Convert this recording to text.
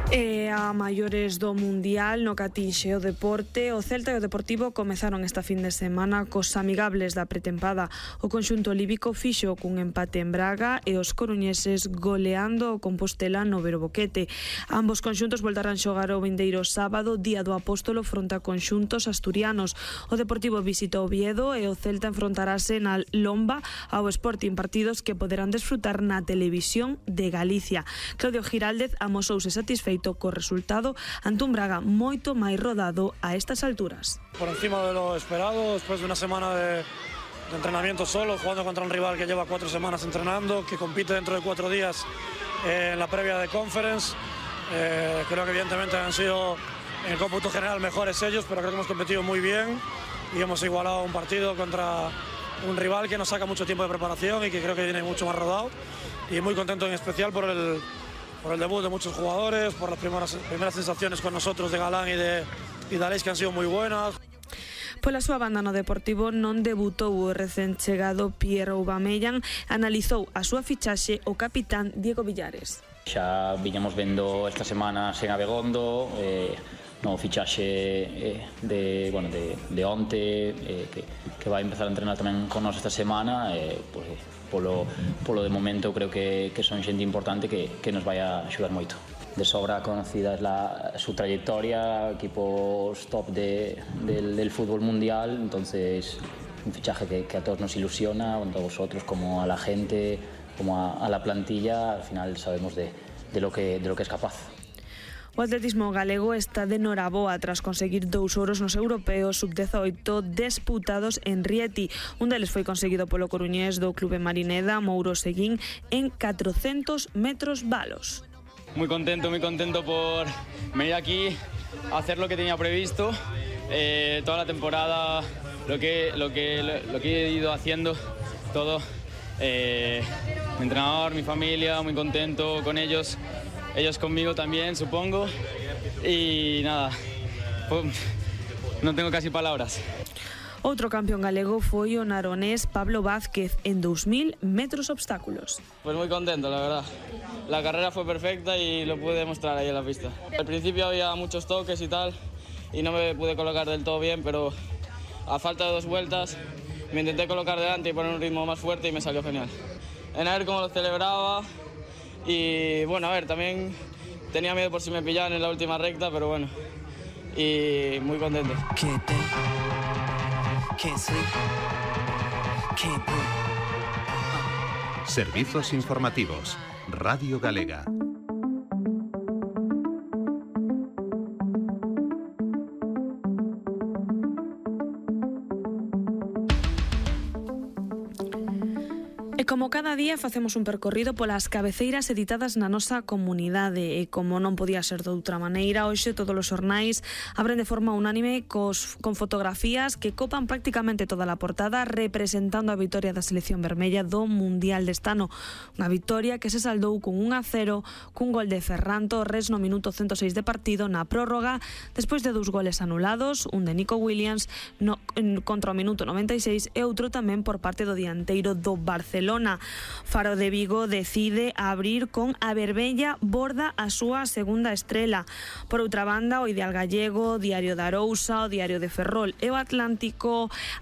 E a maiores do Mundial no que atinxe o deporte, o Celta e o Deportivo comezaron esta fin de semana cos amigables da pretempada. O conxunto líbico fixo cun empate en Braga e os coruñeses goleando o Compostela no Verboquete. Ambos conxuntos voltarán xogar o vindeiro sábado, día do Apóstolo, fronte a conxuntos asturianos. O Deportivo visita Oviedo e o Celta enfrontarase na Lomba ao Sporting, partidos que poderán desfrutar na televisión de Galicia. Claudio Giraldez amosouse satisfeito co resultado ante un Braga moito máis rodado a estas alturas. Por encima de lo esperado, después de una semana de entrenamiento solo, jugando contra un rival que lleva 4 semanas entrenando, que compite dentro de 4 días en la previa de Conference. Creo que evidentemente han sido en el cómputo general mejores ellos, pero creo que hemos competido muy bien y hemos igualado un partido contra un rival que nos saca mucho tiempo de preparación y que creo que viene mucho más rodado. Y muy contento en especial por el debut de muchos jugadores, por las primeras sensaciones con nosotros de Galán y de Aleix, que han sido muy buenas. Pola súa banda no Deportivo non debutou o recén chegado Pierre Aubameyang, analizou a súa fichaxe o capitán Diego Villares. Xa viñamos vendo esta semana sen Abegondo, no fichaxe de onte, que vai empezar a entrenar tamén con nós esta semana, polo de momento creo que son xente importante que nos vai a axudar moito. De sobra conocida es su trayectoria, equipos top del fútbol mundial, entonces un fichaje que a todos nos ilusiona, tanto a vosotros como a la gente, como a la plantilla. Al final sabemos de lo que es capaz. O atletismo galego está de noraboa tras conseguir 2 ouros nos europeos sub-18 disputados en Rieti. Un deles foi conseguido polo coruñés do Clube Marineda, Mouro Seguín, en 400 metros valos. Muy contento por venir aquí a hacer lo que tenía previsto. Toda la temporada, lo que he ido haciendo, todo. Mi entrenador, mi familia, muy contento con ellos. Ellos conmigo también, supongo. Y nada, no tengo casi palabras. Outro campeón galego foi o naronés Pablo Vázquez en 2000 metros obstáculos. Pues muy contento, la verdad. La carrera fue perfecta y lo pude demostrar ahí en la pista. Al principio había muchos toques y tal, y no me pude colocar del todo bien, pero a falta de 2 vueltas me intenté colocar delante y poner un ritmo más fuerte y me salió genial. A ver cómo lo celebraba y bueno, a ver, también tenía miedo por si me pillaban en la última recta, pero bueno, y muy contento. Servizos informativos. Radio Galega. E como cada día facemos un percorrido polas cabeceiras editadas na nosa comunidade e como non podía ser de outra maneira, hoxe todos os xornais abren de forma unánime con fotografías que copan prácticamente toda a portada representando a vitoria da selección vermella do Mundial deste ano. Unha vitoria que se saldou con 1-0 cun gol de Ferran Torres no minuto 106 de partido na prórroga despois de 2 goles anulados, un de Nico Williams contra o minuto 96 e outro tamén por parte do dianteiro do Barcelona. Faro de Vigo decide abrir con a Verbella borda a súa segunda estrela. Por outra banda, o Ideal Gallego, Diario da Arousa, o Diario de Ferrol e o Atlántico